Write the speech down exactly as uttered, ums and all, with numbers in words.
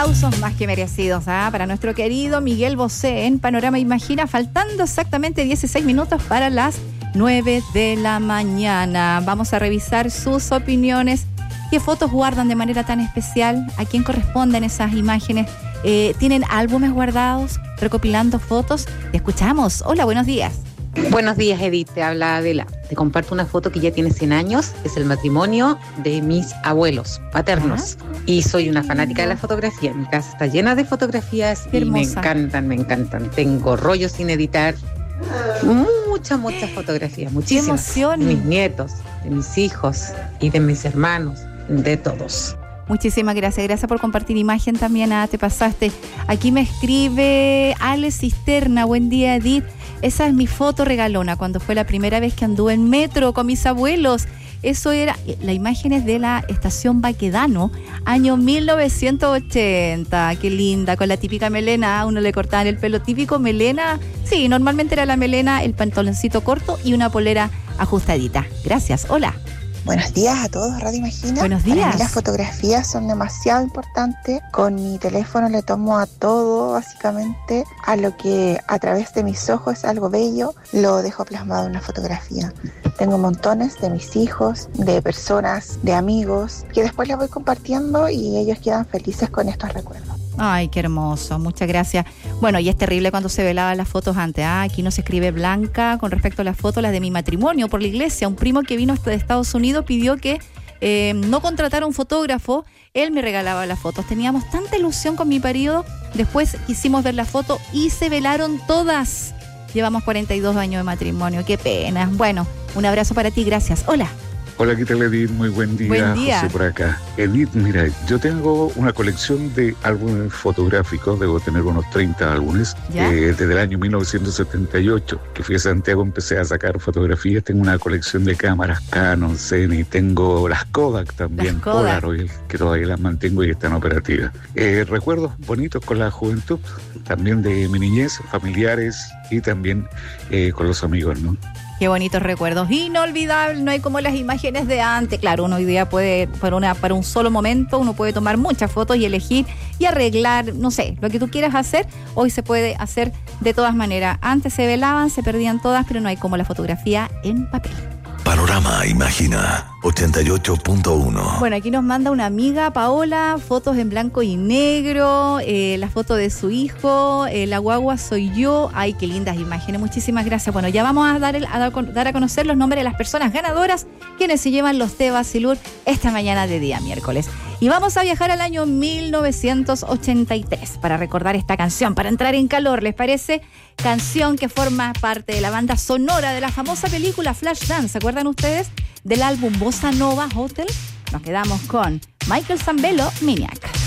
Aplausos más que merecidos ¿eh? para nuestro querido Miguel Bosé en Panorama Imagina, faltando exactamente dieciséis minutos para las nueve de la mañana. Vamos a revisar sus opiniones. ¿Qué fotos guardan de manera tan especial? ¿A quién corresponden esas imágenes? Eh, ¿Tienen álbumes guardados recopilando fotos? Te escuchamos. Hola, buenos días. Buenos días, Edith, te habla Adela. Te comparto una foto que ya tiene cien años, es el matrimonio de mis abuelos paternos. ¿Ah? Y soy una fanática de la fotografía. Mi casa está llena de fotografías y me encantan, me encantan. Tengo rollos sin editar, muchas, muchas fotografías, muchísimas. ¡Qué emoción! De mis nietos, de mis hijos y de mis hermanos, de todos. Muchísimas gracias, gracias por compartir imagen también, ah, te pasaste. Aquí me escribe Ale Cisterna, buen día Edith, esa es mi foto regalona, cuando fue la primera vez que anduve en metro con mis abuelos. Eso era, la imagen es de la estación Baquedano, año mil novecientos ochenta, qué linda, con la típica melena, a uno le cortaban el pelo típico, melena, sí, normalmente era la melena, el pantaloncito corto y una polera ajustadita. Gracias, hola. Buenos días a todos, Radio Imagina. Buenos días. Para mí las fotografías son demasiado importantes. Con mi teléfono le tomo a todo, básicamente, a lo que a través de mis ojos es algo bello, lo dejo plasmado en una fotografía. Tengo montones de mis hijos, de personas, de amigos, que después les voy compartiendo y ellos quedan felices con estos recuerdos. Ay, qué hermoso, muchas gracias. Bueno, y es terrible cuando se velaban las fotos antes. Ah, aquí no se escribe Blanca con respecto a las fotos, las de mi matrimonio por la iglesia. Un primo que vino de Estados Unidos pidió que eh, no contratara un fotógrafo. Él me regalaba las fotos. Teníamos tanta ilusión con mi marido. Después quisimos ver la foto y se velaron todas. Llevamos cuarenta y dos años de matrimonio. Qué pena. Bueno, un abrazo para ti. Gracias. Hola. Hola, ¿qué tal, Edith? Muy buen día, buen día. José por acá. Edith, mira, yo tengo una colección de álbumes fotográficos, debo tener unos treinta álbumes, eh, desde el año mil novecientos setenta y ocho, que fui a Santiago, empecé a sacar fotografías, tengo una colección de cámaras Canon, Sony, tengo las Kodak también, las Kodak. Polaroid, que todavía las mantengo y están operativas. Eh, recuerdos bonitos con la juventud, también de mi niñez, familiares y también eh, con los amigos, ¿no? Qué bonitos recuerdos, inolvidables, no hay como las imágenes de antes. Claro, uno hoy día puede, para, una, para un solo momento, uno puede tomar muchas fotos y elegir y arreglar, no sé, lo que tú quieras hacer, hoy se puede hacer de todas maneras. Antes se velaban, se perdían todas, pero no hay como la fotografía en papel. Panorama Imagina ochenta y ocho punto uno. Bueno, aquí nos manda una amiga, Paola, fotos en blanco y negro, eh, la foto de su hijo, eh, la guagua soy yo. Ay, qué lindas imágenes, muchísimas gracias. Bueno, ya vamos a dar, el, a dar, dar a conocer los nombres de las personas ganadoras quienes se llevan los té Basilur esta mañana de día miércoles. Y vamos a viajar al año mil novecientos ochenta y tres para recordar esta canción, para entrar en calor, ¿les parece? Canción que forma parte de la banda sonora de la famosa película Flashdance, ¿se acuerdan ustedes? Del álbum Bossa Nova Hotel. Nos quedamos con Michael Zambello, Maniac.